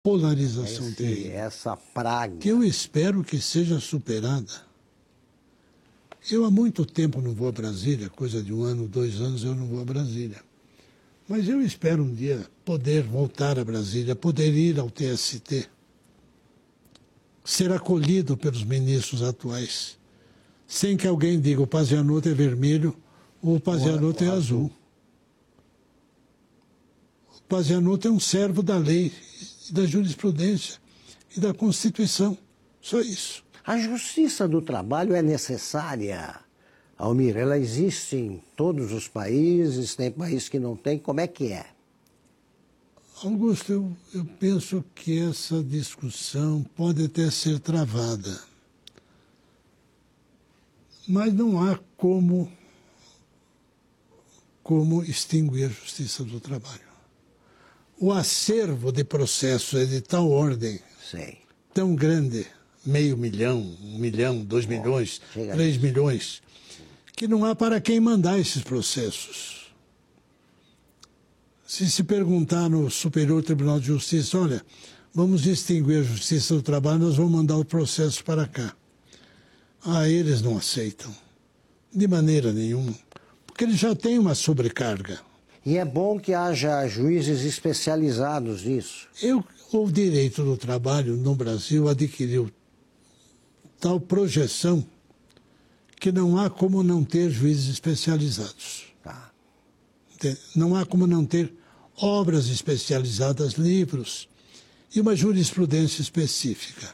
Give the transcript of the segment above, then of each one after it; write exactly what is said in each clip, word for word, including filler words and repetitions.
polarização Esse, terrível. essa praga. Que eu espero que seja superada. Eu há muito tempo não vou a Brasília, coisa de um ano, dois anos eu não vou a Brasília. Mas eu espero um dia poder voltar a Brasília, poder ir ao T S T, ser acolhido pelos ministros atuais, sem que alguém diga o Pazianotto é vermelho ou o Pazianotto é azul. O Pazianotto é um servo da lei, da jurisprudência e da Constituição. Só isso. A justiça do trabalho é necessária, Almir? Ela existe em todos os países, tem países que não tem. Como é que é? Augusto, eu, eu penso que essa discussão pode até ser travada. Mas não há como, como extinguir a justiça do trabalho. O acervo de processos é de tal ordem, Sim. tão grande, meio milhão, um milhão, dois Bom, milhões, chega três nisso. milhões, que não há para quem mandar esses processos. Se se perguntar no Superior Tribunal de Justiça, olha, vamos extinguir a justiça do trabalho, nós vamos mandar o processo para cá. Ah, eles não aceitam, de maneira nenhuma, porque eles já têm uma sobrecarga. E é bom que haja juízes especializados nisso. Eu, o direito do trabalho no Brasil adquiriu tal projeção que não há como não ter juízes especializados. Tá. Não há como não ter obras especializadas, livros e uma jurisprudência específica.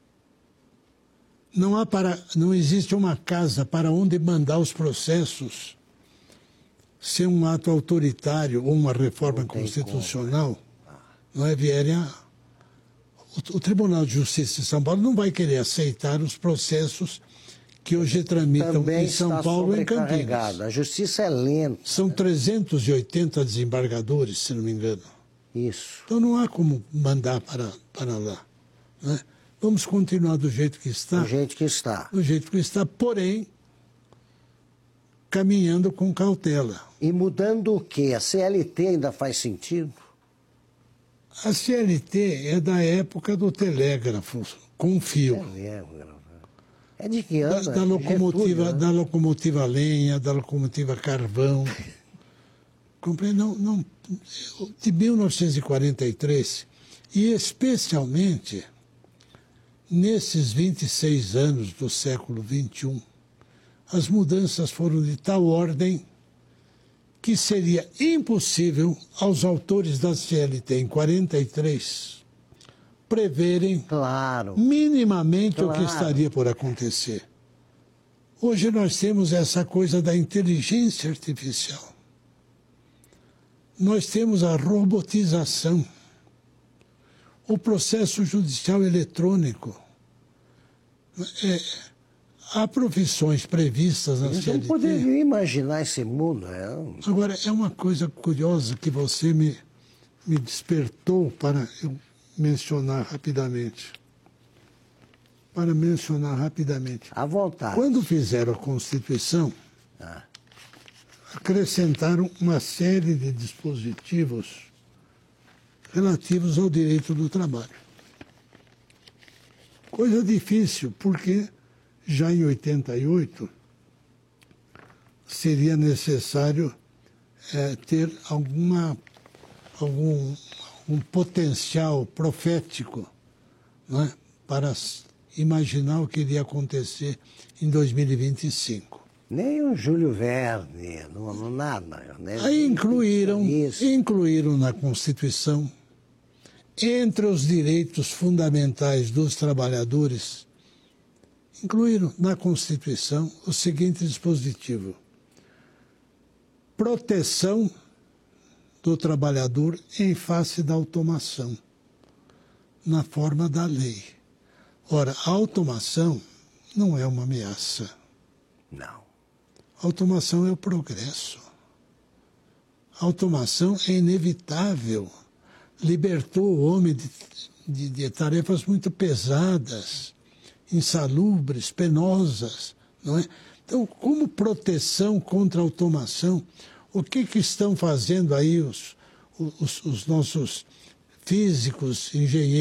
Não há para, não existe uma casa para onde mandar os processos se um ato autoritário ou uma reforma constitucional não é vierem a... O, o Tribunal de Justiça de São Paulo não vai querer aceitar os processos que hoje tramitam Também em São está Paulo e em Campinas. sobrecarregado. A justiça é lenta. São trezentos e oitenta desembargadores, se não me engano. Isso. Então não há como mandar para, para lá. Né? Vamos continuar do jeito que está. Do jeito que está. Do jeito que está, porém, caminhando com cautela. E mudando o quê? A C L T ainda faz sentido? A C L T é da época do telégrafo, com fio. Telégrafo. É de que Da, ano? da, locomotiva, Getúlio, né? da locomotiva lenha, da locomotiva carvão. Compreende? Não, não, de mil novecentos e quarenta e três, e especialmente nesses vinte e seis anos do século vinte e um, as mudanças foram de tal ordem que seria impossível aos autores da C L T em quarenta e três preverem Claro. minimamente Claro. o que estaria por acontecer. Hoje nós temos essa coisa da inteligência artificial. Nós temos a robotização, o processo judicial eletrônico. É, há profissões previstas na Eles C L T. não poderiam imaginar esse mundo. É um... Agora, é uma coisa curiosa que você me, me despertou para eu mencionar rapidamente. Para mencionar rapidamente. À vontade. Quando fizeram a Constituição, Ah. acrescentaram uma série de dispositivos relativos ao direito do trabalho. Coisa difícil, porque já em oitenta e oito seria necessário é, ter alguma, algum, algum potencial profético, não é? Para imaginar o que iria acontecer em dois mil e vinte e cinco. Nem o Júlio Verne, não, não nada. Né? Aí incluíram, Isso. incluíram na Constituição, entre os direitos fundamentais dos trabalhadores, incluíram na Constituição o seguinte dispositivo: proteção do trabalhador em face da automação, na forma da lei. Ora, a automação não é uma ameaça. Não. A automação é o progresso. A automação é inevitável. Libertou o homem de, de, de tarefas muito pesadas, insalubres, penosas, não é? Então, como proteção contra a automação, o que, que estão fazendo aí os, os, os nossos físicos, engenheiros.